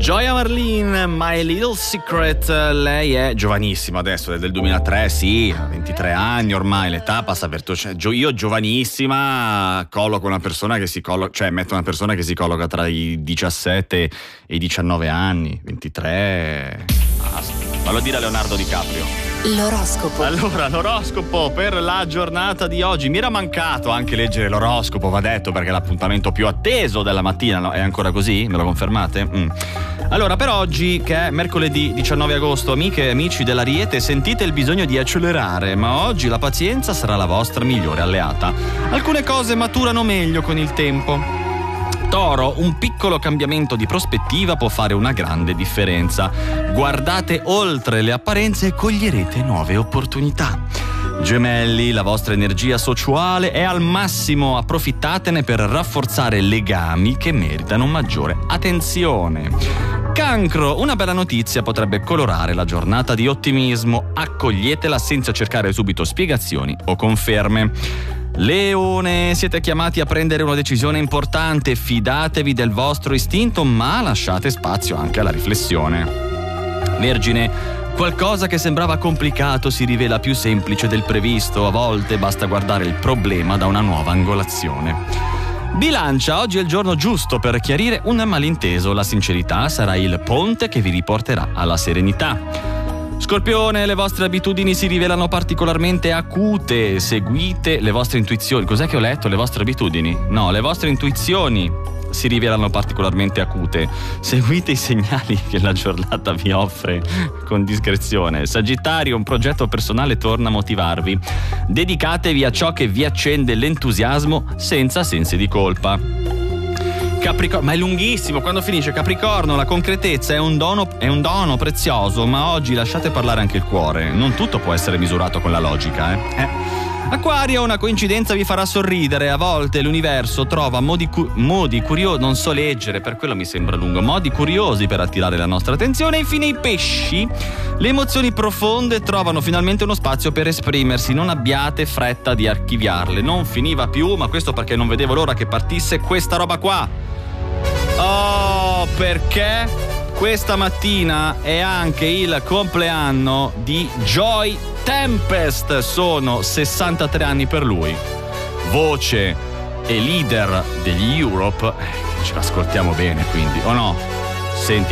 Gioia Marlin, My Little Secret. Lei è giovanissima adesso, è del 2003, sì, ha 23 anni ormai, l'età passa per tutto. Io giovanissima colloco una persona che si colloca, cioè metto una persona che si colloca tra i 17 e i 19 anni, 23. Fallo dire a Leonardo DiCaprio. L'oroscopo. Allora, l'oroscopo per la giornata di oggi. Mi era mancato anche leggere l'oroscopo, va detto, perché è l'appuntamento più atteso della mattina, no? È ancora così? Me lo confermate? Allora, per oggi, che è mercoledì 19 agosto, amiche e amici dell'Ariete, sentite il bisogno di accelerare, ma oggi la pazienza sarà la vostra migliore alleata. Alcune cose maturano meglio con il tempo. Toro, un piccolo cambiamento di prospettiva può fare una grande differenza. Guardate oltre le apparenze e coglierete nuove opportunità. Gemelli, la vostra energia sociale è al massimo, approfittatene per rafforzare legami che meritano maggiore attenzione. Cancro, una bella notizia potrebbe colorare la giornata di ottimismo, accoglietela senza cercare subito spiegazioni o conferme. Leone, siete chiamati a prendere una decisione importante, fidatevi del vostro istinto, ma lasciate spazio anche alla riflessione. Vergine, qualcosa che sembrava complicato si rivela più semplice del previsto, a volte basta guardare il problema da una nuova angolazione. Bilancia, oggi è il giorno giusto per chiarire un malinteso, la sincerità sarà il ponte che vi riporterà alla serenità. Scorpione, le vostre abitudini si rivelano particolarmente acute, seguite le vostre intuizioni. Cos'è che ho letto? Le vostre abitudini? No, le vostre intuizioni si rivelano particolarmente acute. Seguite i segnali che la giornata vi offre con discrezione. Sagittario, un progetto personale torna a motivarvi. Dedicatevi a ciò che vi accende l'entusiasmo senza sensi di colpa. Capricorno, ma è lunghissimo, quando finisce? Capricorno, la concretezza è un dono prezioso, ma oggi lasciate parlare anche il cuore. Non tutto può essere misurato con la logica, Acquario, una coincidenza vi farà sorridere. A volte l'universo trova modi curiosi, non so leggere, per quello mi sembra lungo, modi curiosi per attirare la nostra attenzione. E infine i pesci, le emozioni profonde trovano finalmente uno spazio per esprimersi, non abbiate fretta di archiviarle. Non finiva più, ma questo perché non vedevo l'ora che partisse questa roba qua. Oh, perché questa mattina è anche il compleanno di Joy Tempest, sono 63 anni per lui, voce e leader degli Europe, ce l'ascoltiamo bene quindi, o no? Senti